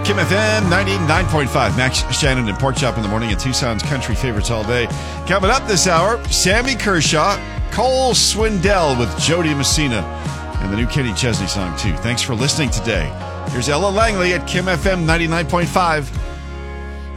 Kim FM 99.5. Max Shannon and Pork Chop in the morning, and Tucson's country favorites all day. Coming up this hour, Sammy Kershaw, Cole Swindell with Jody Messina, and the new Kenny Chesney song, too. Thanks for listening today. Here's Ella Langley at Kim FM 99.5.